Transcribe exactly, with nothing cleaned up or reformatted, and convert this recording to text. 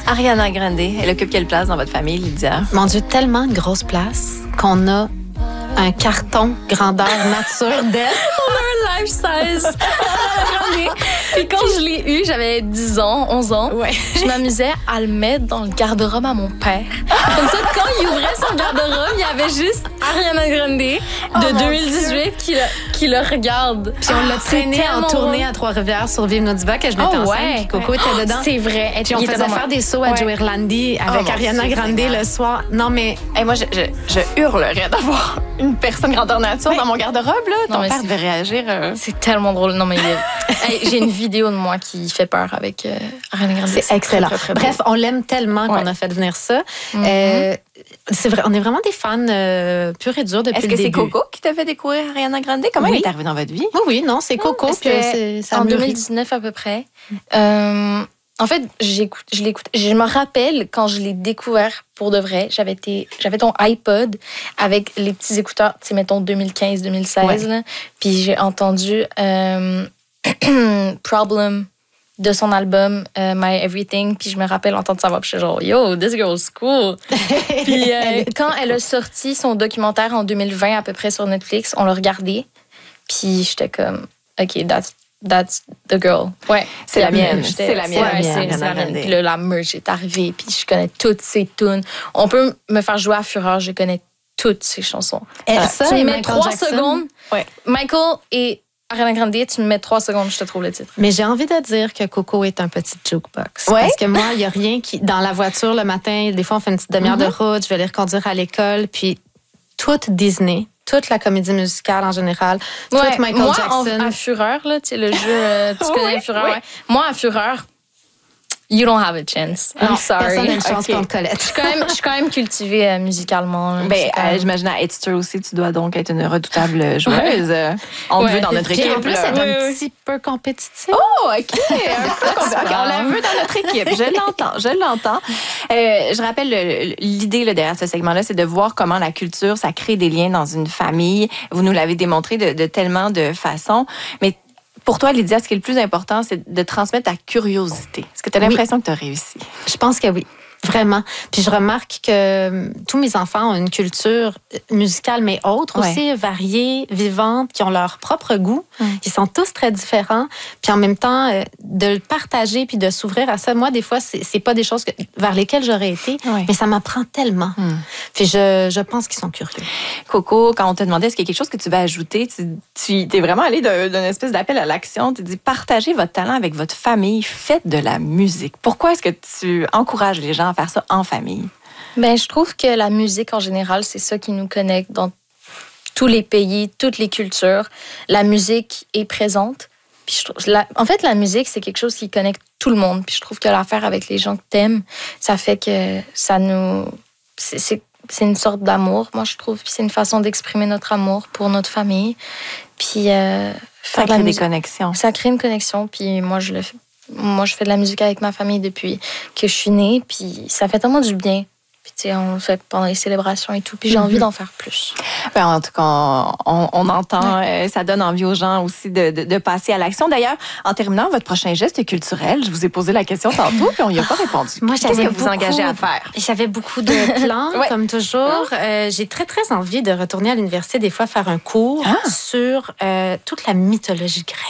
Ariana Grande, elle occupe quelle place dans votre famille, Lydia? Mon Dieu, tellement de grosse place qu'on a un carton grandeur nature d'elle. On a un life size. Puis quand je l'ai eu, j'avais dix ans, onze ans. Ouais. Je m'amusais à le mettre dans le garde-robe à mon père. Comme ça, quand il ouvrait son garde-robe, il y avait juste Ariana Grande de Oh, deux mille dix-huit qui le, qui le regarde. Puis on l'a traîné en tournée à Trois-Rivières sur Vive nos divas que je mettais Oh, enceinte. ouais. Puis Coco était dedans. C'est vrai. Puis on faisait faire des sauts à Ouais. Joe Irlandi avec Oh, Ariana Dieu, Grande Seigneur. le soir. Non, mais Hey, moi, je, je, je hurlerais d'avoir une personne grandeur nature dans mon garde-robe. Là. Non, Ton mais père c'est- devait réagir. euh. C'est tellement drôle. Non, mais il est- Hey, j'ai une vidéo de moi qui fait peur avec euh, Ariana Grande. c'est excellent. très, très, très Bref, on l'aime tellement qu'on Ouais. a fait venir ça. Mhm. Euh, c'est vrai, on est vraiment des fans euh, purs et durs depuis Est-ce le que c'est début. Coco qui t'a fait découvrir Ariana Grande? Comment Oui. elle est arrivée dans votre vie? Oui, oui, non, c'est Coco. Ah, Puis c'était c'est- ça en mûrit. deux mille dix-neuf à peu près. Euh, en fait, j'écoute, je l'écoute. Je me rappelle quand je l'ai découvert pour de vrai. J'avais été, j'avais ton iPod avec les petits écouteurs, tu sais, mettons deux mille quinze, deux mille seize. Là. Puis j'ai entendu euh, Problem de son album euh, My Everything. Puis je me rappelle entendre sa voix. Puis j'étais genre, yo, this girl's cool. Puis euh, quand elle a sorti son documentaire en deux mille vingt à peu près sur Netflix, on l'a regardé. Puis j'étais comme, OK, that's, that's the girl. Ouais, C'est la Puis mienne. j'étais- C'est la mienne. Ouais, C'est c'est, la c'est la mienne. mienne. Puis là, la merch est arrivée. Puis je connais toutes ses tunes. On peut me faire jouer à Fureur, je connais toutes ses chansons. Elle, Ah, ça tu et me mets Michael trois Jackson. secondes. Ouais. Michael et Ariana Grande, tu me mets trois secondes, je te trouve le titre. Mais j'ai envie de dire que Coco est un petit jukebox. Ouais. Parce que moi, il n'y a rien qui. Dans la voiture le matin, des fois, on fait une petite demi-heure de route, je vais les reconduire à l'école. Puis toute Disney, toute la comédie musicale en général, toute Ouais, Michael moi, Jackson. en- à Fureur, là, tu sais, le jeu, euh, tu connais Oui, Fureur, oui. ouais. Moi, à Fureur, you don't have a chance. I'm Non, sorry. personne n'a une chance Ok. contre Je Colette. suis quand même, je suis quand même cultivée euh, musicalement. là. Ben, C'est quand euh, même- j'imagine à Edster aussi, tu dois donc être une redoutable joueuse. Euh, On te Ouais. veut dans notre Puis équipe. en plus, là. elle est Oui, un oui. petit peu compétitif. Oh, OK. Un peu comme ça. OK, on la veut dans notre équipe. Je l'entends, je l'entends. Euh, je rappelle, le- l'idée là, derrière ce segment-là, c'est de voir comment la culture, ça crée des liens dans une famille. Vous nous l'avez démontré de, de tellement de façons. Mais pour toi, Lydia, ce qui est le plus important, c'est de transmettre ta curiosité. Est-ce que tu as Oui. l'impression que tu as réussi? Je pense que oui. Vraiment. Puis je remarque que euh, tous mes enfants ont une culture musicale, mais autre Ouais. aussi, variée, vivante, qui ont leur propre goût. Mm. Ils sont tous très différents. Puis en même temps, euh, de le partager puis de s'ouvrir à ça, moi, des fois, c'est, c'est pas des choses que, vers lesquelles j'aurais été, Ouais. mais ça m'apprend tellement. Mm. Puis je, je pense qu'ils sont curieux. Coco, quand on te demandait est-ce qu'il y a quelque chose que tu veux ajouter, tu, tu es vraiment allé d'un- d'une espèce d'appel à l'action. Tu dis partagez votre talent avec votre famille, faites de la musique. Pourquoi est-ce que tu encourages les gens à faire ça en famille? Ben, je trouve que la musique, en général, c'est ça qui nous connecte dans tous les pays, toutes les cultures. La musique est présente. Puis je trouve, la- en fait, la musique, c'est quelque chose qui connecte tout le monde. Puis je trouve que l'affaire avec les gens que t'aimes, ça fait que ça nous... C'est, c'est, c'est une sorte d'amour, moi, je trouve. Puis c'est une façon d'exprimer notre amour pour notre famille. Puis euh, Ça faire de la crée des musique. connexions. Ça crée une connexion. Puis moi, je le fais. Moi, je fais de la musique avec ma famille depuis que je suis née. Puis ça fait tellement du bien. Puis, tu sais, on le fait pendant les célébrations et tout. Puis j'ai envie d'en faire plus. Ben, en tout cas, on, on- on entend, euh, ça donne envie aux gens aussi de, de- de passer à l'action. D'ailleurs, en terminant, votre prochain geste culturel, je vous ai posé la question tantôt, puis on n'y a pas répondu. Moi, Qu'est-ce j'avais que vous beaucoup- engagez à faire? J'avais beaucoup de plans, Ouais. comme toujours. Euh, j'ai très, très envie de retourner à l'université, des fois faire un cours Ah. sur euh, toute la mythologie grecque.